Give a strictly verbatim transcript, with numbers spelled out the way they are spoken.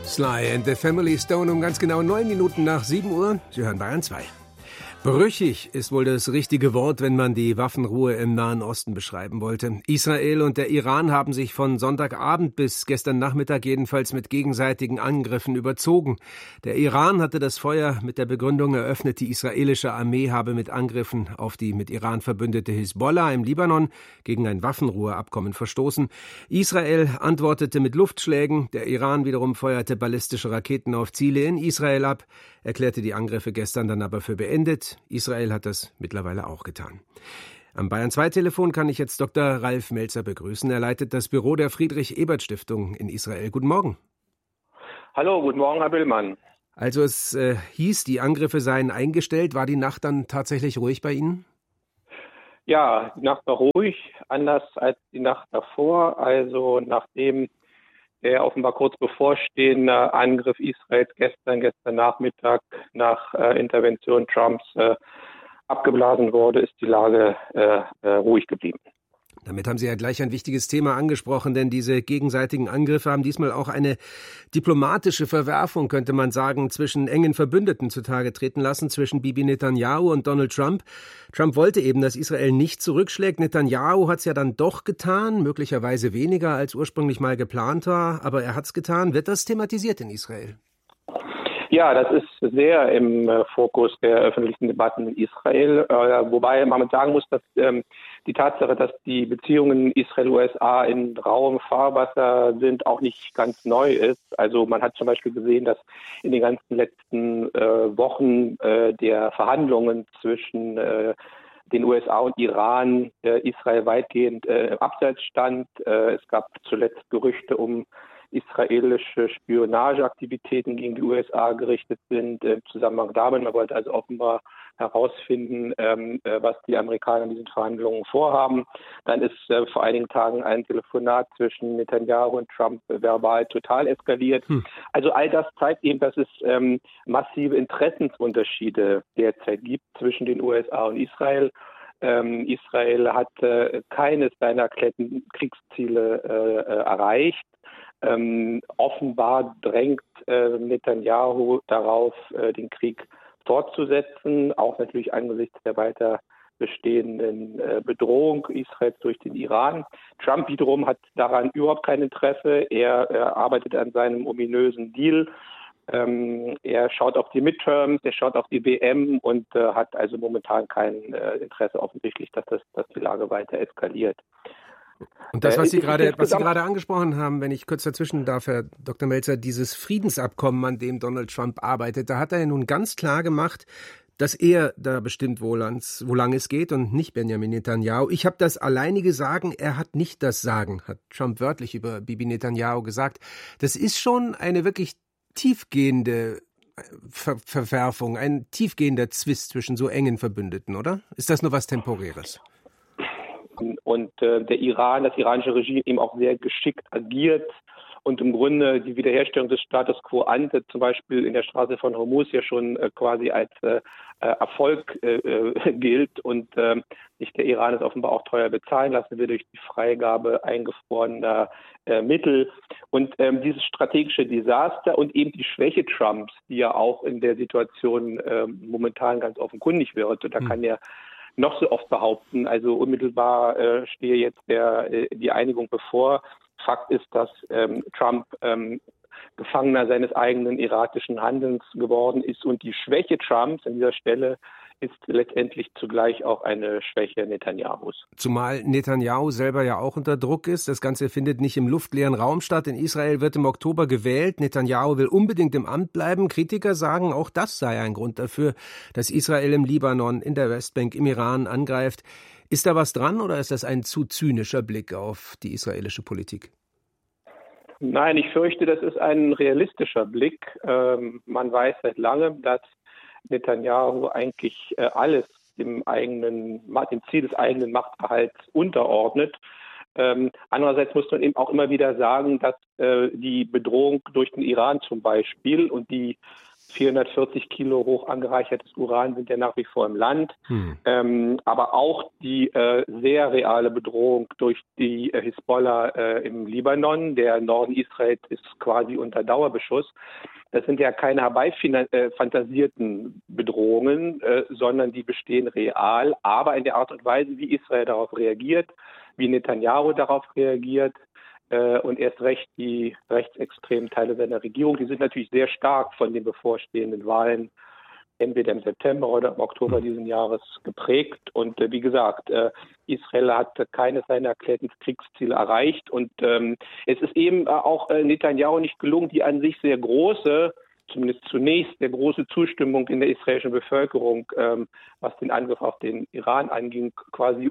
Sly and the Family Stone um ganz genau neun Minuten nach sieben Uhr. Sie hören Bayern zwei. Brüchig ist wohl das richtige Wort, wenn man die Waffenruhe im Nahen Osten beschreiben wollte. Israel und der Iran haben sich von Sonntagabend bis gestern Nachmittag jedenfalls mit gegenseitigen Angriffen überzogen. Der Iran hatte das Feuer mit der Begründung eröffnet, die israelische Armee habe mit Angriffen auf die mit Iran verbündete Hisbollah im Libanon gegen ein Waffenruheabkommen verstoßen. Israel antwortete mit Luftschlägen. Der Iran wiederum feuerte ballistische Raketen auf Ziele in Israel ab, erklärte die Angriffe gestern dann aber für beendet. Israel hat das mittlerweile auch getan. Am Bayern zwei Telefon kann ich jetzt Doktor Ralf Melzer begrüßen. Er leitet das Büro der Friedrich-Ebert-Stiftung in Israel. Guten Morgen. Hallo, guten Morgen, Herr Billmann. Also es äh, hieß, die Angriffe seien eingestellt. War die Nacht dann tatsächlich ruhig bei Ihnen? Ja, die Nacht war ruhig, anders als die Nacht davor. Also nachdem der offenbar kurz bevorstehende Angriff Israels gestern, gestern Nachmittag nach äh, Intervention Trumps äh, abgeblasen wurde, ist die Lage äh, äh, ruhig geblieben. Damit haben Sie ja gleich ein wichtiges Thema angesprochen, denn diese gegenseitigen Angriffe haben diesmal auch eine diplomatische Verwerfung, könnte man sagen, zwischen engen Verbündeten zutage treten lassen, zwischen Bibi Netanyahu und Donald Trump. Trump wollte eben, dass Israel nicht zurückschlägt. Netanyahu hat es ja dann doch getan, möglicherweise weniger als ursprünglich mal geplant war, aber er hat es getan. Wird das thematisiert in Israel? Ja, das ist sehr im äh, Fokus der öffentlichen Debatten in Israel, äh, wobei man sagen muss, dass ähm, die Tatsache, dass die Beziehungen Israel-U S A in rauem Fahrwasser sind, auch nicht ganz neu ist. Also man hat zum Beispiel gesehen, dass in den ganzen letzten äh, Wochen äh, der Verhandlungen zwischen äh, den U S A und Iran äh, Israel weitgehend äh, im Abseits stand. Äh, es gab zuletzt Gerüchte um israelische Spionageaktivitäten gegen die U S A gerichtet sind, im Zusammenhang damit. Man wollte also offenbar herausfinden, ähm, was die Amerikaner in diesen Verhandlungen vorhaben. Dann ist äh, vor einigen Tagen ein Telefonat zwischen Netanyahu und Trump verbal total eskaliert. Hm. Also all das zeigt eben, dass es ähm, massive Interessensunterschiede derzeit gibt zwischen den U S A und Israel. Ähm, Israel hat äh, keines seiner erklärten Kriegsziele äh, erreicht. Ähm, offenbar drängt äh, Netanyahu darauf, äh, den Krieg fortzusetzen, auch natürlich angesichts der weiter bestehenden äh, Bedrohung Israels durch den Iran. Trump wiederum hat daran überhaupt kein Interesse. Er, er arbeitet an seinem ominösen Deal. Ähm, er schaut auf die Midterms, er schaut auf die W M und äh, hat also momentan kein äh, Interesse offensichtlich, dass, das, dass die Lage weiter eskaliert. Und das, was Sie gerade, was Sie gerade angesprochen haben, wenn ich kurz dazwischen darf, Herr Doktor Melzer, dieses Friedensabkommen, an dem Donald Trump arbeitet, da hat er ja nun ganz klar gemacht, dass er da bestimmt, wo lang es geht und nicht Benjamin Netanyahu. Ich habe das alleinige Sagen, er hat nicht das Sagen, hat Trump wörtlich über Bibi Netanyahu gesagt. Das ist schon eine wirklich tiefgehende Ver- Verwerfung, ein tiefgehender Zwist zwischen so engen Verbündeten, oder? Ist das nur was Temporäres? Und äh, der Iran, das iranische Regime eben auch sehr geschickt agiert und im Grunde die Wiederherstellung des Status quo ante, zum Beispiel in der Straße von Hormuz, ja schon äh, quasi als äh, Erfolg äh, äh, gilt und äh, sich der Iran es offenbar auch teuer bezahlen lassen will durch die Freigabe eingefrorener äh, Mittel. Und ähm, dieses strategische Desaster und eben die Schwäche Trumps, die ja auch in der Situation äh, momentan ganz offenkundig wird, und da hm. kann ja noch so oft behaupten, also unmittelbar äh, stehe jetzt der, äh, die Einigung bevor. Fakt ist, dass ähm, Trump ähm, Gefangener seines eigenen erratischen Handelns geworden ist und die Schwäche Trumps an dieser Stelle ist letztendlich zugleich auch eine Schwäche Netanyahus. Zumal Netanyahu selber ja auch unter Druck ist. Das Ganze findet nicht im luftleeren Raum statt. In Israel wird im Oktober gewählt. Netanyahu will unbedingt im Amt bleiben. Kritiker sagen, auch das sei ein Grund dafür, dass Israel im Libanon, in der Westbank, im Iran angreift. Ist da was dran oder ist das ein zu zynischer Blick auf die israelische Politik? Nein, ich fürchte, das ist ein realistischer Blick. Ähm, man weiß seit langem, dass Netanyahu eigentlich äh, alles dem eigenen, dem Ziel des eigenen Machterhalts unterordnet. Ähm, andererseits muss man eben auch immer wieder sagen, dass äh, die Bedrohung durch den Iran zum Beispiel und die vierhundertvierzig Kilo hoch angereichertes Uran sind ja nach wie vor im Land. Hm. Ähm, aber auch die äh, sehr reale Bedrohung durch die äh, Hisbollah äh, im Libanon. Der Norden Israels ist quasi unter Dauerbeschuss. Das sind ja keine herbeifantasierten Bedrohungen, äh, sondern die bestehen real, aber in der Art und Weise, wie Israel darauf reagiert, wie Netanyahu darauf reagiert, und erst recht die rechtsextremen Teile seiner Regierung, die sind natürlich sehr stark von den bevorstehenden Wahlen, entweder im September oder im Oktober diesen Jahres geprägt. Und äh, wie gesagt, äh, Israel hat keines seiner erklärten Kriegsziele erreicht. Und ähm, es ist eben äh, auch äh, Netanyahu nicht gelungen, die an sich sehr große, zumindest zunächst der große Zustimmung in der israelischen Bevölkerung, ähm, was den Angriff auf den Iran anging, quasi